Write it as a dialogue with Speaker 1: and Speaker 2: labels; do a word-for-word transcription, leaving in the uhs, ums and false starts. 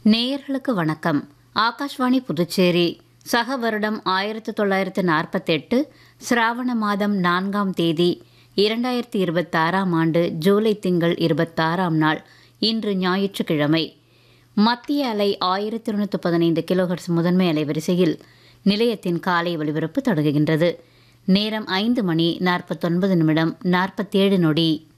Speaker 1: நேயர்களுக்கு வணக்கம். ஆகாஷ்வாணி புதுச்சேரி. சக வருடம் ஆயிரத்து தொள்ளாயிரத்து நாற்பத்தெட்டு சிராவண மாதம் நான்காம் தேதி இரண்டாயிரத்தி இருபத்தாறாம் ஆண்டு ஜூலை திங்கள் இருபத்தாறாம் நாள். இன்று ஞாயிற்றுக்கிழமை. மத்திய அலை ஆயிரத்தி இருநூற்று பதினைந்து கிலோஹெர்ட்ஸ் முதன்மை அலைவரிசையில் நிலையத்தின் காலை ஒலிபரப்பு தொடங்குகின்றது. நேரம் ஐந்து மணி நாற்பத்தொன்பது நிமிடம் நாற்பத்தேழு நொடி.